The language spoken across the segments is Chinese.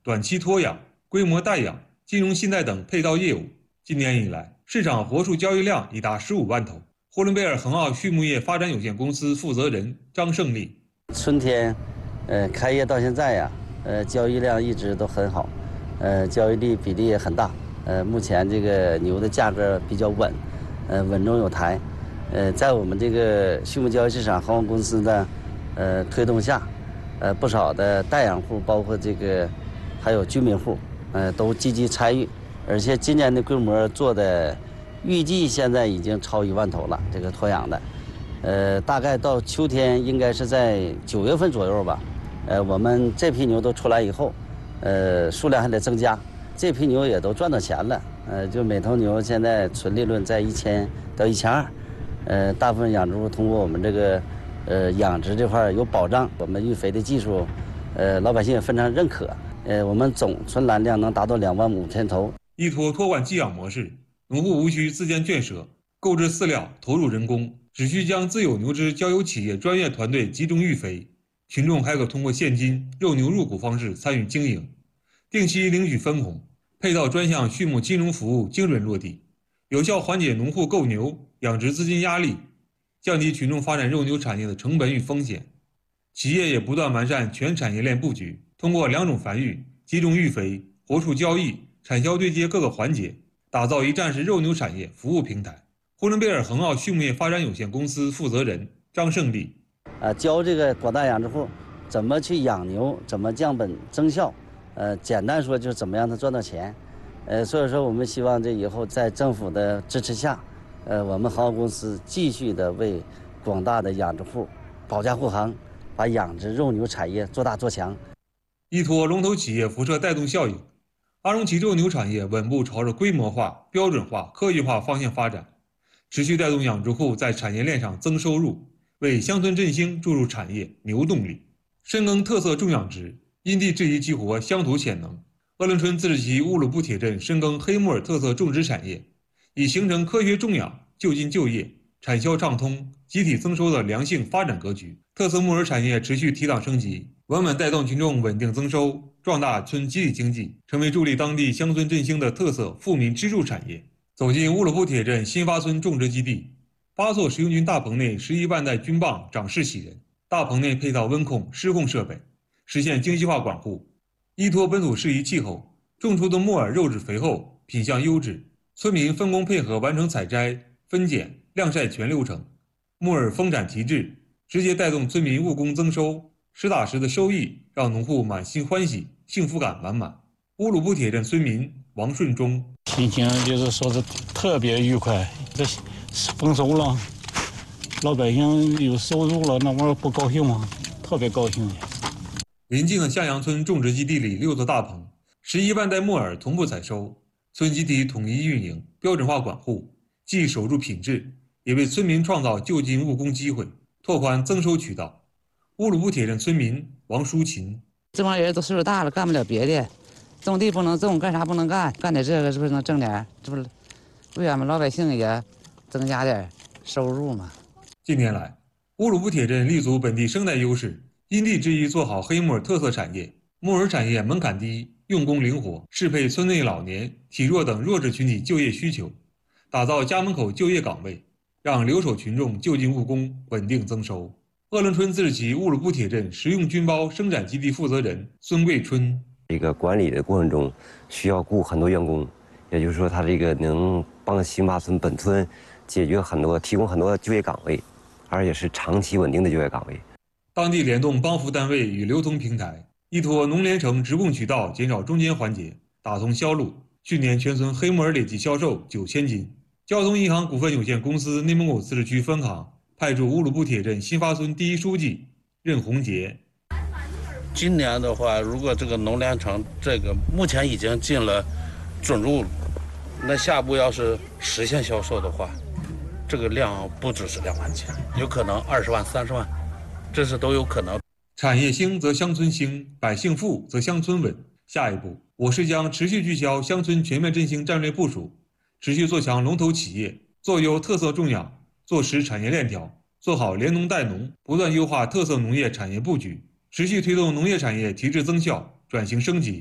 短期托养、规模代养、金融信贷等配套业务。今年以来，市场活畜交易量已达15万头。呼伦贝尔恒奥畜牧业发展有限公司负责人张胜利： 春天，开业到现在呀，交易量一直都很好，交易率比例也很大。目前这个牛的价格比较稳，稳中有抬。在我们这个畜牧交易市场恒奥公司的推动下，不少的代养户，包括这个还有居民户，都积极参与，而且今年的规模做的，预计现在已经超1万头了。这个托养的，大概到秋天应该是在9月份左右吧。我们这批牛都出来以后，数量还得增加，这批牛也都赚到钱了。就每头牛现在纯利润在1000到1200。大部分养殖户通过我们这个养殖这块有保障，我们育肥的技术，老百姓也非常认可。我们总存栏量能达到25000头。 依托托管寄养模式，农户无需自建圈舍、购置饲料、投入人工，只需将自有牛只交由企业专业团队集中育肥。群众还可通过现金、肉牛入股方式参与经营，定期领取分红，配套专项畜牧金融服务精准落地，有效缓解农户购牛、养殖资金压力，降低群众发展肉牛产业的成本与风险。企业也不断完善全产业链布局，通过2种繁育、集中育肥、活畜交易、产销对接各个环节，打造一站式肉牛产业服务平台。呼伦贝尔恒奥畜牧业发展有限公司负责人张胜利： 教这个广大养殖户怎么去养牛，怎么降本增效，简单说就是怎么让他赚到钱。所以说我们希望这以后在政府的支持下，我们恒奥公司继续的为广大的养殖户保驾护航，把养殖肉牛产业做大做强。 依托龙头企业辐射带动效应，阿荣旗肉牛产业稳步朝着规模化、标准化、科学化方向发展，持续带动养殖户在产业链上增收入，为乡村振兴注入产业牛动力。深耕特色种养殖，因地制宜激活乡土潜能。鄂伦春自治旗乌鲁布铁镇深耕黑木耳特色种植产业，以形成科学种养、就近就业、产销畅通、集体增收的良性发展格局。特色木耳产业持续提档升级，稳稳带动群众稳定增收，壮大村集体经济，成为助力当地乡村振兴的特色富民支柱产业。走进乌鲁布铁镇新发村种植基地，8座食用菌大棚内11万袋菌棒长势喜人，大棚内配套温控、湿控设备，实现精细化管护。依托本土适宜气候，种出的木耳肉质肥厚，品相优质。村民分工配合完成采摘、分拣、晾晒全流程，木耳丰产提质，直接带动村民务工增收，实打实的收益让农户满心欢喜，幸福感满满。乌鲁布铁镇村民王顺忠： 心情就是说是特别愉快，这丰收了，老百姓有收入了，那玩意儿不高兴吗？特别高兴。 临近的向阳村种植基地里6座大棚，11万袋木耳同步采收，村集体统一运营，标准化管护，既守住品质，也为村民创造就近务工机会，拓宽增收渠道。乌鲁布铁镇村民王淑琴： 这帮人都岁数大了，干不了别的，种地不能种，干啥不能干，干点这个是不是能挣点？这不是为俺们老百姓也增加点收入吗？ 近年来，乌鲁布铁镇立足本地生态优势，因地制宜做好黑木耳特色产业。木耳产业门槛低，用工灵活，适配村内老年、体弱等弱势群体就业需求，打造家门口就业岗位，让留守群众就近务工，稳定增收。鄂伦春自治旗乌鲁布铁镇食用菌包生产基地负责人孙桂春： 这个管理的过程中需要雇很多员工，也就是说，他这个能帮新发村本村解决提供很多就业岗位，而且是长期稳定的就业岗位。 当地联动帮扶单位与流通平台，依托农联城直供渠道，减少中间环节，打通销路。去年全村黑木耳累计销售9000斤。交通银行股份有限公司内蒙古自治区分行派驻乌鲁布铁镇新发村第1书记任洪杰： 今年的话，如果这个农联城这个目前已经进了准入，那下步要是实现销售的话，这个量不只是2万斤，有可能20万、30万，这是都有可能。 产业兴则乡村兴，百姓富则乡村稳。下一步，我市将持续聚焦乡村全面振兴战略部署，持续做强龙头企业，做优特色种养，做实产业链条，做好联农带农，不断优化特色农业产业布局，持续推动农业产业提质增效、转型升级，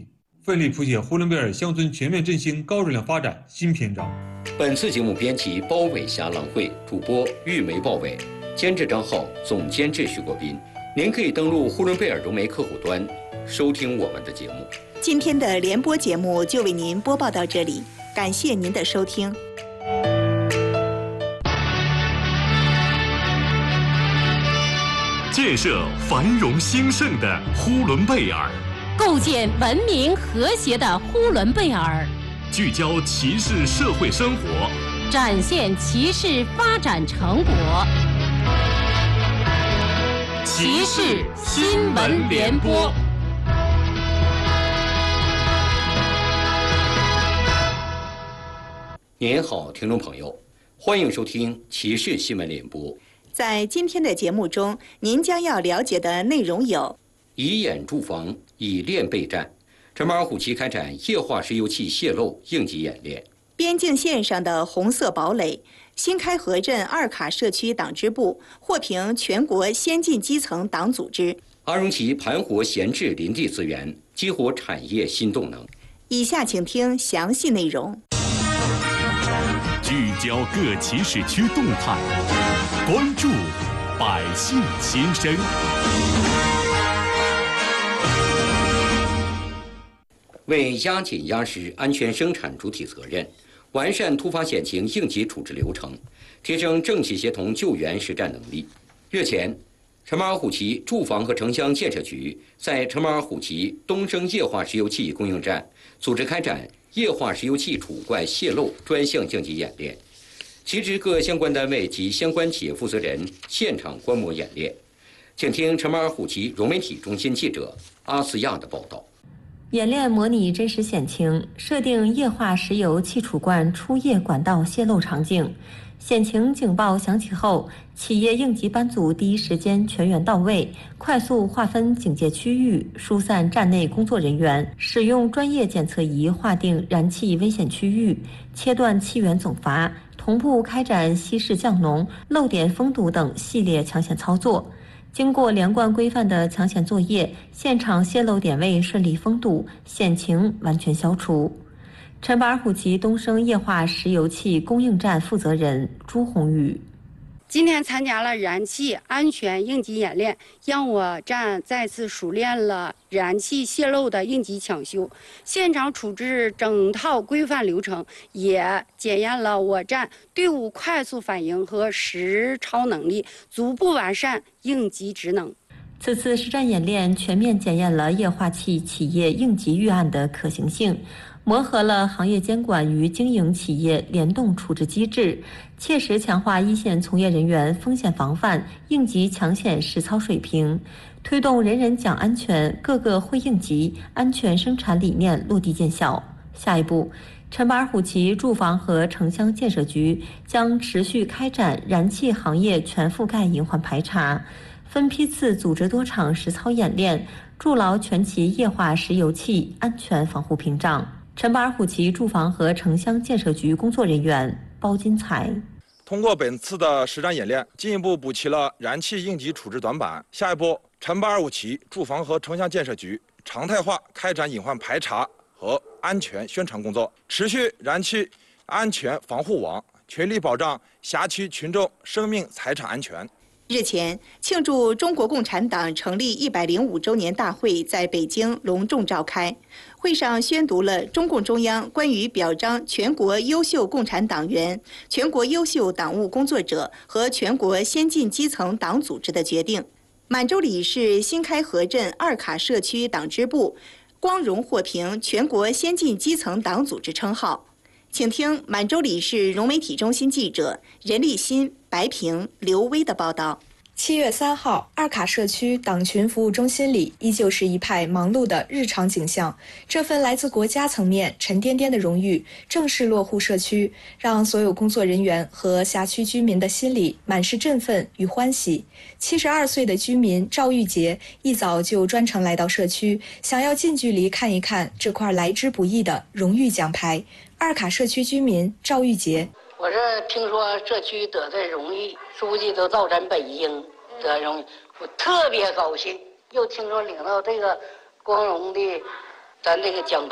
奋力谱写呼伦贝尔乡村全面振兴、高质量发展新篇章。 本次节目编辑包伟霞、郎慧，主播玉梅、鲍伟，监制张浩，总监制徐国斌。您可以登录呼伦贝尔融媒客户端收听我们的节目。 今天的联播节目就为您播报到这里，感谢您的收听。 建设繁荣兴盛的呼伦贝尔， 构建文明和谐的呼伦贝尔， 聚焦骑士社会生活， 展现骑士发展成果。骑士新闻联播。 您好，听众朋友，欢迎收听骑士新闻联播。 在今天的节目中，您将要了解的内容有： 以眼驻防，以练备战。陈马尔虎旗开展液化石油气泄漏应急演练。 边境线上的红色堡垒，新开河镇二卡社区党支部获评全国先进基层党组织。 阿荣旗盘活闲置林地资源，激活产业新动能。 以下请听详细内容。 聚焦各骑士区动态，关注百姓心声。 为压紧压实安全生产主体责任，完善突发险情应急处置流程，提升政企协同救援实战能力。日前，陈马尔虎旗住房和城乡建设局在陈马尔虎旗东升液化石油气供应站组织开展液化石油气储罐泄漏专项应急演练，其职各相关单位及相关企业负责人现场观摩演练。请听陈马尔虎旗融媒体中心记者阿斯亚的报道。 演练模拟真实险情，设定液化石油气储罐出液管道泄漏场景。险情警报响起后，企业应急班组第一时间全员到位，快速划分警戒区域，疏散站内工作人员，使用专业检测仪划定燃气危险区域，切断气源总阀，同步开展稀释降浓、漏点封堵等系列抢险操作。经过连贯规范的抢险作业，现场泄漏点位顺利封堵，险情完全消除。陈马尔虎旗东升液化石油气供应站负责人朱红宇： 今天参加了燃气安全应急演练，让我站再次熟练了燃气泄漏的应急抢修、现场处置整套规范流程，也检验了我站队伍快速反应和实操能力，逐步完善应急职能。 此次实战演练全面检验了液化气企业应急预案的可行性，磨合了行业监管与经营企业联动处置机制，切实强化一线从业人员风险防范、应急抢险实操水平，推动人人讲安全、个个会应急安全生产理念落地见效。下一步，陈马尔虎旗住房和城乡建设局将持续开展燃气行业全覆盖隐患排查，分批次组织多场实操演练，筑牢全旗液化石油气安全防护屏障。陈马尔虎旗住房和城乡建设局工作人员包金才： 通过本次的实战演练，进一步补齐了燃气应急处置短板。下一步，陈马尔虎旗住房和城乡建设局常态化开展隐患排查和安全宣传工作，持续燃气安全防护网，全力保障辖区群众生命财产安全。 日前，庆祝中国共产党成立105周年大会在北京隆重召开。会上宣读了中共中央关于表彰全国优秀共产党员、全国优秀党务工作者和全国先进基层党组织的决定。满洲里市新开河镇二卡社区党支部光荣获评全国先进基层党组织称号。请听满洲里市融媒体中心记者任立新、白平、刘威的报道。 7月3号，二卡社区党群服务中心里依旧是一派忙碌的日常景象。这份来自国家层面沉甸甸的荣誉正式落户社区，让所有工作人员和辖区居民的心里满是振奋与欢喜。72岁的居民赵玉杰一早就专程来到社区，想要近距离看一看这块来之不易的荣誉奖牌。二卡社区居民赵玉杰： 我是听说社区得这荣誉，书记都到咱北京得荣誉，我特别高兴。又听说领到这个光荣的咱这个奖